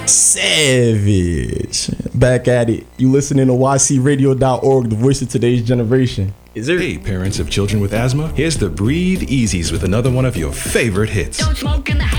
Savage. Back at it. You listening to ycradio.org, the voice of today's generation. Hey, parents of children with asthma, here's the Breathe Easies with another one of your favorite hits. Don't smoke in the